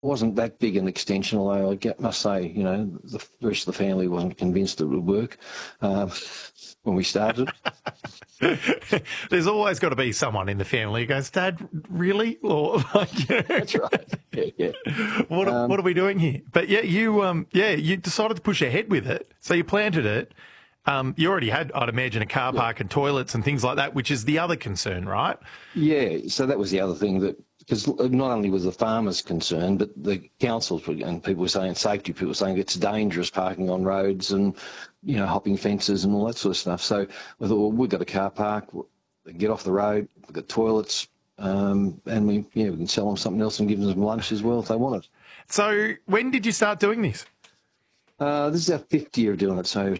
wasn't that big an extension, although must say, the rest of the family wasn't convinced it would work when we started. There's always got to be someone in the family who goes, Dad, really? Or That's right. Yeah. What are we doing here? But you decided to push ahead with it. So you planted it. You already had, I'd imagine, a car park and toilets and things like that, which is the other concern, right? Yeah. So that was the other thing, that because not only was the farmers concerned, but the councils and people were saying, safety people were saying it's dangerous parking on roads and, hopping fences and all that sort of stuff. So we thought, well, we've got a car park, get off the road, we've got toilets, and we can sell them something else and give them some lunch as well if they want it. So when did you start doing this? This is our fifth year of doing it, so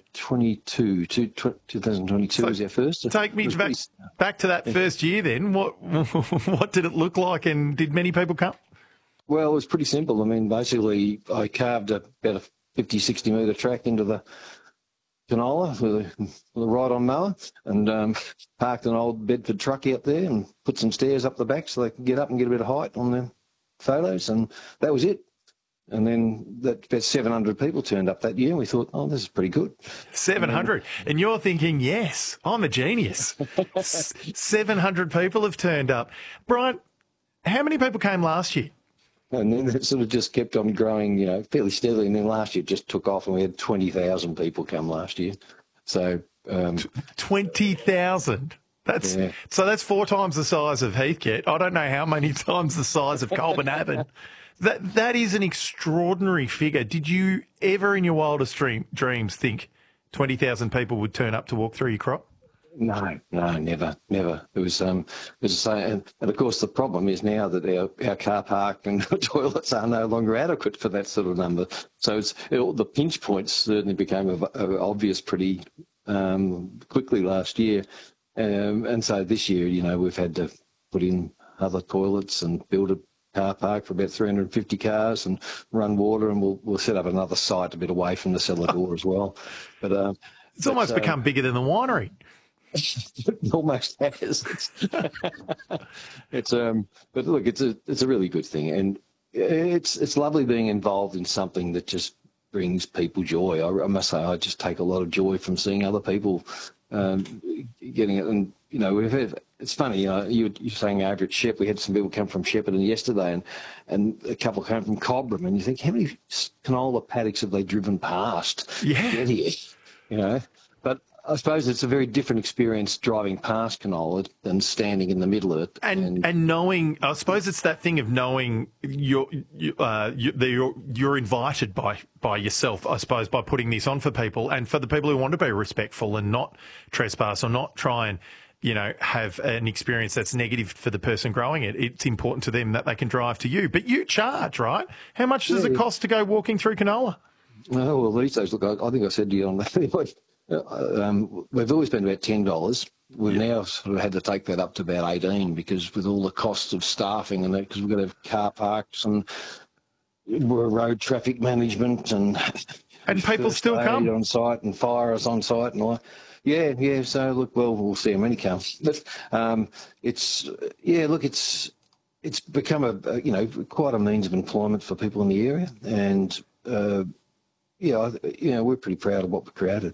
2022 was our first. Take me back to that first year then. What did it look like, and did many people come? Well, it was pretty simple. I mean, basically, I carved about a 50, 60 metre track into the canola with a ride-on mower and parked an old Bedford truck out there and put some stairs up the back so they could get up and get a bit of height on the photos, and that was it. And then about 700 people turned up that year, and we thought, oh, this is pretty good. 700. And you're thinking, yes, I'm a genius. 700 people have turned up. Brian, how many people came last year? And then it sort of just kept on growing, fairly steadily. And then last year it just took off, and we had 20,000 people come last year. So 20,000. So that's 4 times the size of Heathcote. I don't know how many times the size of Colbinavan. That is an extraordinary figure. Did you ever in your wildest dreams think 20,000 people would turn up to walk through your crop? No, never. It was and of course the problem is now that our car park and toilets are no longer adequate for that sort of number. So the pinch points certainly became obvious pretty quickly last year, and so this year, we've had to put in other toilets and build a car park for about 350 cars and run water, and we'll set up another site a bit away from the cellar door as well. But it's almost become bigger than the winery. It almost has. But look, it's a really good thing, and it's lovely being involved in something that just brings people joy. I must say, I just take a lot of joy from seeing other people getting it. And we've had. It's funny, you're saying over at Shep, we had some people come from Shepparton yesterday, and a couple came from Cobram, and you think, how many canola paddocks have they driven past to get here? But I suppose it's a very different experience driving past canola than standing in the middle of it. And knowing, I suppose it's that thing of knowing you're invited by yourself, I suppose, by putting this on for people, and for the people who want to be respectful and not trespass or not try and have an experience that's negative for the person growing it. It's important to them that they can drive to you. But you charge, right? How much does it cost to go walking through canola? Oh, well, these days, look, I think I said to you on that, we've always been about $10. We've now sort of had to take that up to about 18 because with all the costs of staffing and that, because we've got to have car parks and road traffic management and people still come on site and fires on site and all that. Yeah. So look, well, we'll see how many come. But it's become a quite a means of employment for people in the area, and we're pretty proud of what we created.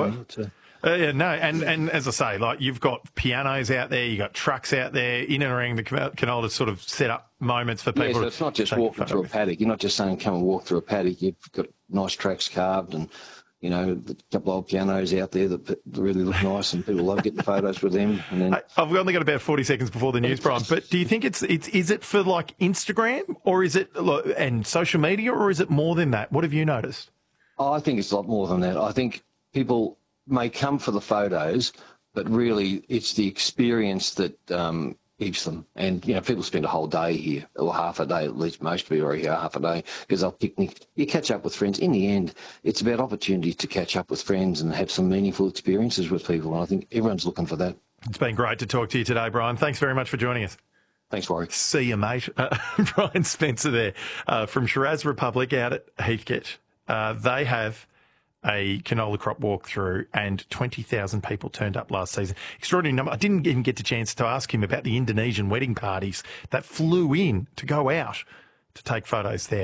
And as I say, like you've got pianos out there, you've got trucks out there in and around the canola sort of set up moments for people. Yeah, so it's not just walking through a paddock. You're not just saying come and walk through a paddock. You've got nice tracks carved and a couple of old pianos out there that really look nice, and people love getting photos with them. And then I've only got about 40 seconds before the news, Brian. But do you think is it for like Instagram, or is it and social media, or is it more than that? What have you noticed? I think it's a lot more than that. I think people may come for the photos, but really it's the experience that keeps them. And, people spend a whole day here, or half a day at least. Most people are here half a day because they'll picnic. You catch up with friends. In the end, it's about opportunities to catch up with friends and have some meaningful experiences with people. And I think everyone's looking for that. It's been great to talk to you today, Brian. Thanks very much for joining us. Thanks, Warwick. See you, mate. Brian Spencer there from Shiraz Republic out at Heathcote. They have a canola crop walkthrough, and 20,000 people turned up last season. Extraordinary number. I didn't even get a chance to ask him about the Indonesian wedding parties that flew in to go out to take photos there.